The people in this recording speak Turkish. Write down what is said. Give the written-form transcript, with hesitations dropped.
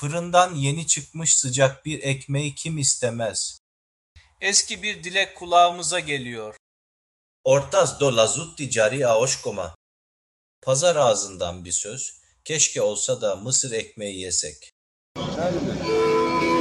Fırından yeni çıkmış sıcak bir ekmeği kim istemez? Eski bir dilek kulağımıza geliyor. Ortaz do lazutti cari aoşkoma. Pazar ağzından bir söz. Keşke olsa da mısır ekmeği yesek.